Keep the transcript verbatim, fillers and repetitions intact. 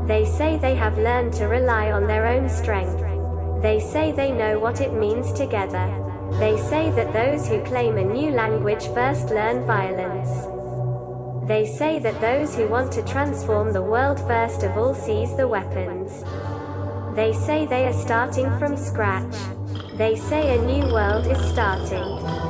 They say they have learned to rely on their own strength. They say they know what it means together. They say that those who claim a new language first learn violence. They say that those who want to transform the world first of all seize the weapons. They say they are starting from scratch. They say a new world is starting.